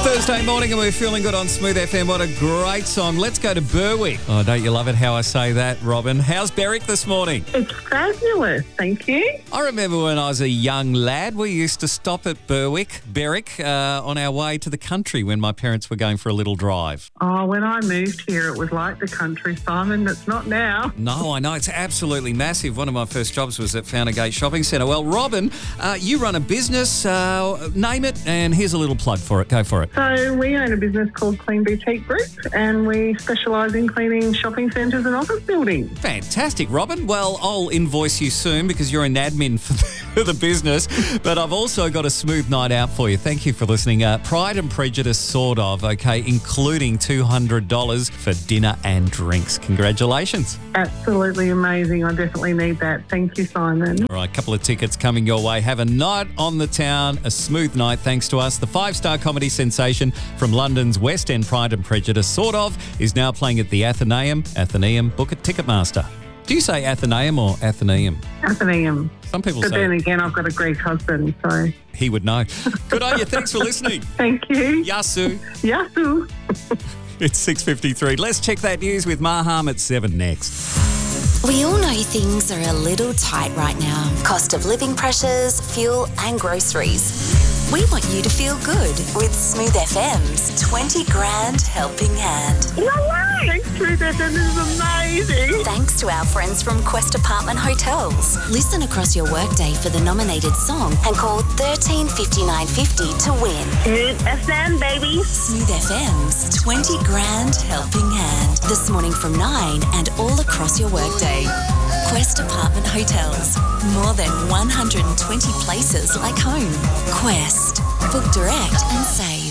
Thursday morning and we're feeling good on Smooth FM. What a great song. Let's go to Berwick. Oh, don't you love it how I say that, Robin? How's Berwick this morning? It's fabulous, thank you. I remember when I was a young lad, we used to stop at Berwick, on our way to the country when my parents were going for a little drive. Oh, when I moved here, it was like the country, Simon. It's not now. No, I know. It's absolutely massive. One of my first jobs was at Founder Gate Shopping Centre. Well, Robin, you run a business, name it, and here's a little plug for it. Go for it. So we own a business called Clean Boutique Group and we specialise in cleaning shopping centres and office buildings. Fantastic, Robin. Well, I'll invoice you soon because you're an admin for the business, but I've also got a smooth night out for you. Thank you for listening. Pride and Prejudice, sort of, okay, including $200 for dinner and drinks. Congratulations. Absolutely amazing. I definitely need that. Thank you, Simon. All right, a couple of tickets coming your way. Have a night on the town, a smooth night thanks to us. The 5-star comedy sensation from London's West End, Pride and Prejudice, sort of, is now playing at the Athenaeum. Athenaeum, book at Ticketmaster. Do you say Athenaeum or Athenaeum? Athenaeum. Some people but say... then again, I've got a Greek husband, so... He would know. Good on you. Thanks for listening. Thank you. Yasu. Yasu. It's 6:53. Let's check that news with Maham at 7 next. We all know things are a little tight right now. Cost of living pressures, fuel and groceries. We want you to feel good with Smooth FM's 20 grand helping hand. No way! Thanks, Smooth FM. This is amazing. Thanks to our friends from Quest Apartment Hotels. Listen across your workday for the nominated song and call 13 59 50 to win. Smooth FM, baby. Smooth FM's 20 grand helping hand. This morning from 9 and all across your workday. Quest Apartment Hotels. More than 120 places like home. Quest. Book direct and save.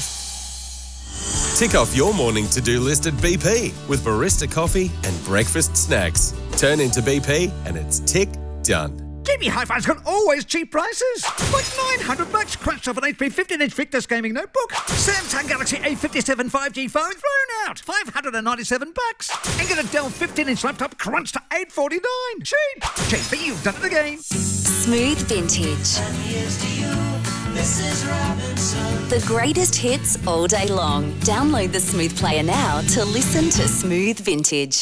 Tick off your morning to-do list at BP with barista coffee and breakfast snacks. Turn into BP and it's tick done. GB Hi-Fi's got always cheap prices. Like $900 crunched off an HP 15-inch Victus gaming notebook. Samsung Galaxy A57 5G phone thrown out. $597. And get a Dell 15-inch laptop crunched to $849. Cheap. Cheap, but you've done it again. Smooth Vintage. The greatest hits all day long. Download the Smooth Player now to listen to Smooth Vintage.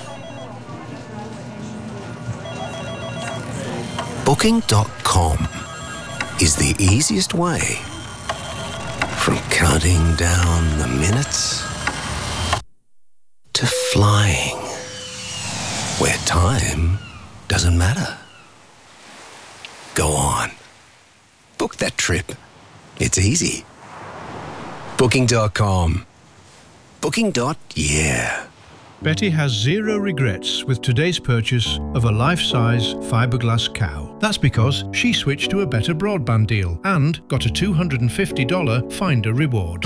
Booking.com is the easiest way from counting down the minutes to flying where time doesn't matter. Go on. Book that trip. It's easy. Booking.com. Booking.yeah. Betty has zero regrets with today's purchase of a life-size fiberglass cow. That's because she switched to a better broadband deal and got a $250 Finder reward.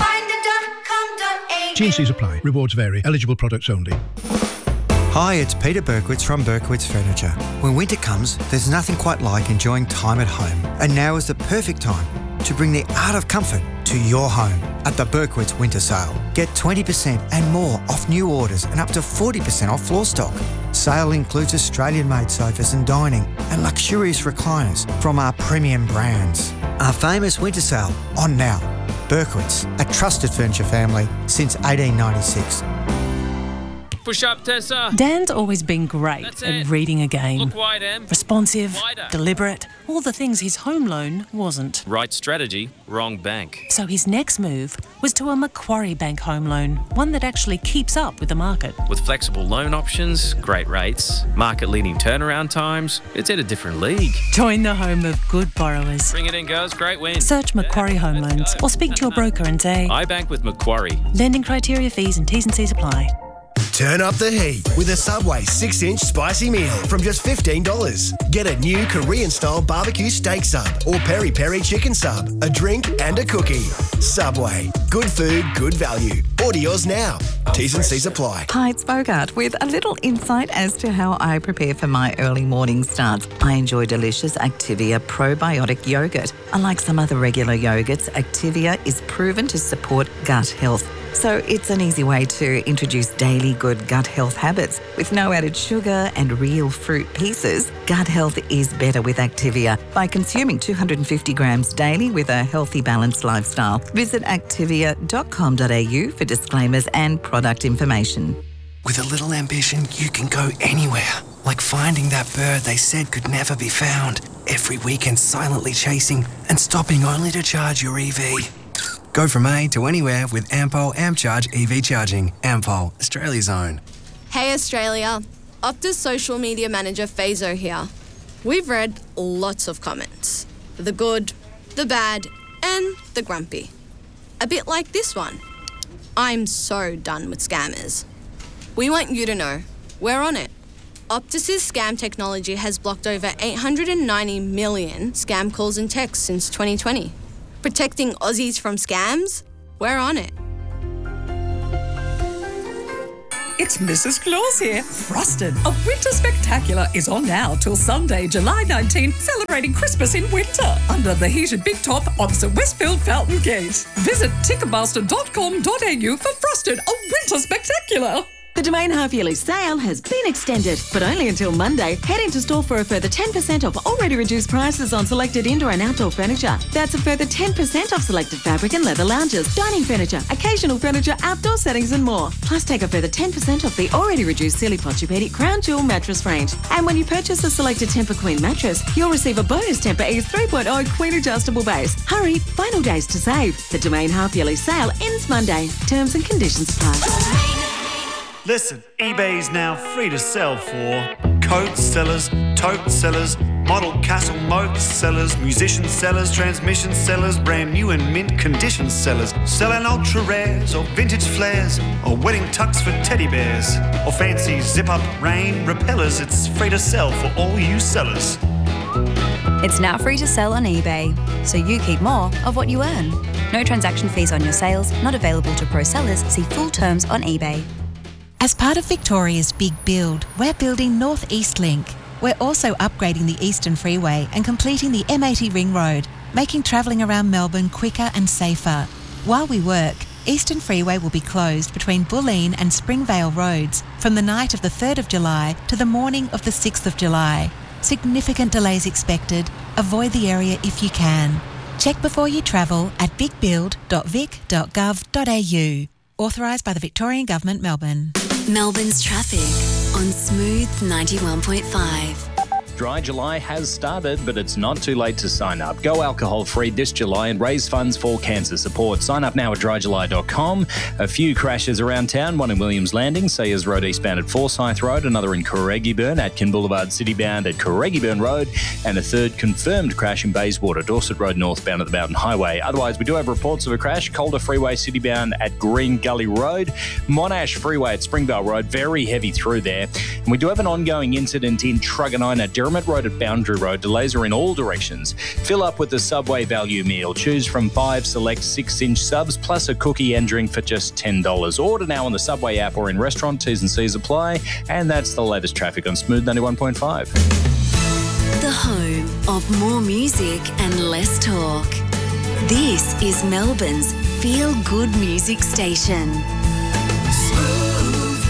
T&Cs apply. Rewards vary. Eligible products only. Hi, it's Peter Berkowitz from Berkowitz Furniture. When winter comes, there's nothing quite like enjoying time at home. And now is the perfect time to bring the art of comfort to your home at the Berkowitz Winter Sale. Get 20% and more off new orders and up to 40% off floor stock. Sale includes Australian-made sofas and dining and luxurious recliners from our premium brands. Our famous winter sale on now. Berkowitz, a trusted furniture family since 1896. Push up, Tessa. Dan's always been great at reading a game. Look wide, Em. Responsive, Wider. deliberate, all the things his home loan wasn't. Right strategy, wrong bank. So his next move was to a Macquarie Bank home loan, one that actually keeps up with the market. With flexible loan options, great rates, market-leading turnaround times, it's in a different league. Join the home of good borrowers. Bring it in, girls. Great win. Search Macquarie Home Loans or speak to your broker and say, I bank with Macquarie. lending criteria, fees and T's and C's apply. Turn up the heat with a Subway 6-inch spicy meal from just $15. Get a new Korean-style barbecue steak sub or peri-peri chicken sub, a drink and a cookie. Subway. Good food, good value. Order yours now. T's and C's apply. Hi, it's Bogart with a little insight as to how I prepare for my early morning starts. I enjoy delicious Activia probiotic yogurt. Unlike some other regular yogurts, Activia is proven to support gut health. So it's an easy way to introduce daily good gut health habits. With no added sugar and real fruit pieces, gut health is better with Activia by consuming 250 grams daily with a healthy, balanced lifestyle. Visit activia.com.au for disclaimers and product information. With a little ambition, you can go anywhere. Like finding that bird they said could never be found. Every weekend silently chasing and stopping only to charge your EV. Go from A to anywhere with Ampol AmpCharge EV charging. Ampol, Australia's own. Hey Australia, Optus social media manager Fazo here. We've read lots of comments. The good, the bad, and the grumpy. A bit like this one. I'm so done with scammers. We want you to know, we're on it. Optus's scam technology has blocked over 890 million scam calls and texts since 2020. Protecting Aussies from scams? We're on it. It's Mrs. Claus here. Frosted, a winter spectacular, is on now till Sunday, July 19, celebrating Christmas in winter under the heated big top opposite Westfield Fountain Gate. Visit ticketmaster.com.au for Frosted, a winter spectacular. The Domain half-yearly sale has been extended, but only until Monday. Head into store for a further 10% off already reduced prices on selected indoor and outdoor furniture. That's a further 10% off selected fabric and leather lounges, dining furniture, occasional furniture, outdoor settings and more. Plus take a further 10% off the already reduced Sealy Posturepedic Crown Jewel mattress range. And when you purchase a selected Tempur Queen mattress, you'll receive a bonus Tempur Ease 3.0 Queen adjustable base. Hurry, final days to save. The Domain half-yearly sale ends Monday. Terms and conditions apply. Listen, eBay's now free to sell for coat sellers, tote sellers, model castle moat sellers, musician sellers, transmission sellers, brand new and mint condition sellers, selling ultra rares or vintage flares or wedding tux for teddy bears or fancy zip-up rain repellers. It's free to sell for all you sellers. It's now free to sell on eBay, so you keep more of what you earn. No transaction fees on your sales, not available to pro sellers. See full terms on eBay. As part of Victoria's Big Build, we're building North East Link. We're also upgrading the Eastern Freeway and completing the M80 Ring Road, making travelling around Melbourne quicker and safer. While we work, Eastern Freeway will be closed between Bulleen and Springvale roads from the night of the 3rd of July to the morning of the 6th of July. Significant delays expected. Avoid the area if you can. Check before you travel at bigbuild.vic.gov.au. Authorised by the Victorian Government, Melbourne. Melbourne's traffic on Smooth 91.5. Dry July has started, but it's not too late to sign up. Go alcohol-free this July and raise funds for cancer support. Sign up now at dryjuly.com. A few crashes around town, one in Williams Landing, Sayers Road eastbound at Forsyth Road, another in Correggiburn, Atkin Boulevard citybound at Correggiburn Road, and a third confirmed crash in Bayswater, Dorset Road northbound at the Mountain Highway. Otherwise, we do have reports of a crash, Calder Freeway citybound at Green Gully Road, Monash Freeway at Springvale Road, very heavy through there. And we do have an ongoing incident in Truganina, Derrimut Road at Boundary Road. Delays are in all directions. Fill up with the Subway value meal. Choose from 5 select 6-inch subs plus a cookie and drink for just $10. Order now on the Subway app or in restaurant. T's and C's apply. And that's the latest traffic on Smooth 91.5. The home of more music and less talk. This is Melbourne's feel-good music station. Smooth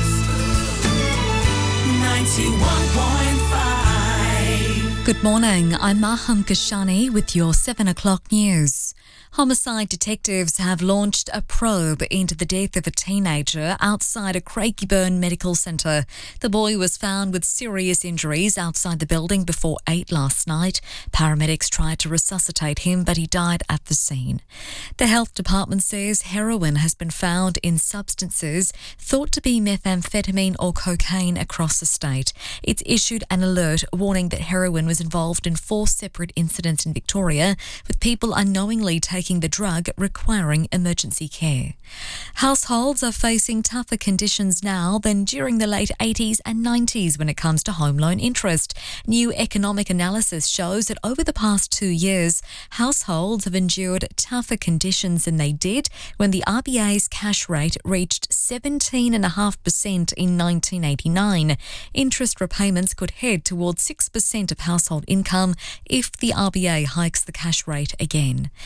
91.5. Good morning, I'm Maham Kashani with your 7 o'clock news. Homicide detectives have launched a probe into the death of a teenager outside a Craigieburn medical centre. The boy was found with serious injuries outside the building before 8 last night. Paramedics tried to resuscitate him, but he died at the scene. The health department says heroin has been found in substances thought to be methamphetamine or cocaine across the state. It's issued an alert warning that heroin was involved in 4 separate incidents in Victoria, with people unknowingly taking the drug requiring emergency care. Households are facing tougher conditions now than during the late 80s and 90s when it comes to home loan interest. New economic analysis shows that over the past 2 years, households have endured tougher conditions than they did when the RBA's cash rate reached 17.5% in 1989. Interest repayments could head towards 6% of household income if the RBA hikes the cash rate again.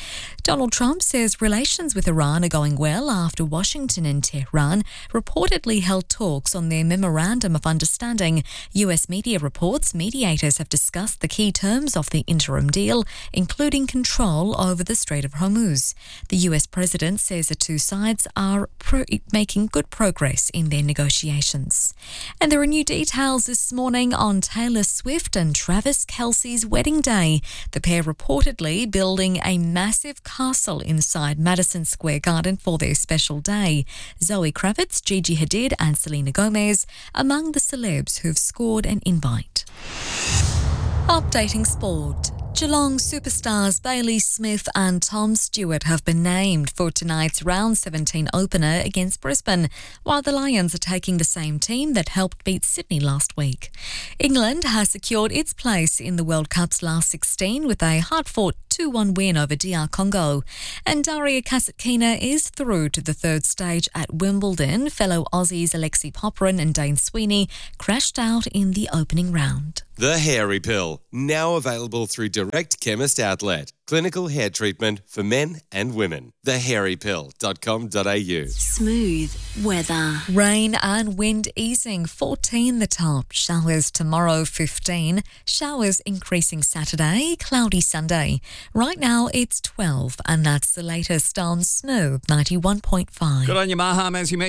Donald Trump says relations with Iran are going well after Washington and Tehran reportedly held talks on their Memorandum of Understanding. US media reports mediators have discussed the key terms of the interim deal, including control over the Strait of Hormuz. The US president says the two sides are making good progress in their negotiations. And there are new details this morning on Taylor Swift and Travis Kelce's wedding day. The pair reportedly building a massive castle inside Madison Square Garden for their special day. Zoe Kravitz, Gigi Hadid and Selena Gomez among the celebs who've scored an invite. Updating sport. Geelong superstars Bailey Smith and Tom Stewart have been named for tonight's round 17 opener against Brisbane, while the Lions are taking the same team that helped beat Sydney last week. England has secured its place in the World Cup's last 16 with a hard-fought 2-1 win over DR Congo. And Daria Kasatkina is through to the third stage at Wimbledon. Fellow Aussies Alexei Popyrin and Dane Sweeney crashed out in the opening round. The Hairy Pill, now available through Direct Chemist Outlet. Clinical hair treatment for men and women. thehairypill.com.au. Smooth weather. Rain and wind easing, 14 the top. Showers tomorrow, 15. Showers increasing Saturday, cloudy Sunday. Right now it's 12 and that's the latest on Smooth 91.5. Good on you, Maham, as you mentioned.